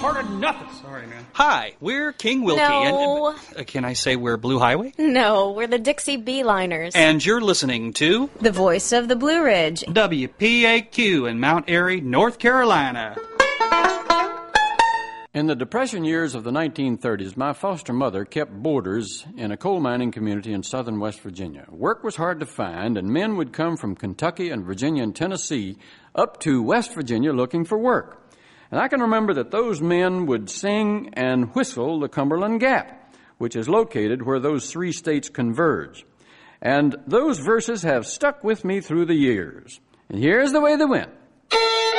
part of nothing. Sorry, man. Hi, we're King Wilkie. No. And, can I say we're Blue Highway? No, we're the Dixie Beeliners. And you're listening to The Voice of the Blue Ridge. WPAQ in Mount Airy, North Carolina. In the Depression years of the 1930s, my foster mother kept boarders in a coal mining community in southern West Virginia. Work was hard to find, and men would come from Kentucky and Virginia and Tennessee up to West Virginia looking for work. And I can remember that those men would sing and whistle the Cumberland Gap, which is located where those three states converge. And those verses have stuck with me through the years. And here's the way they went.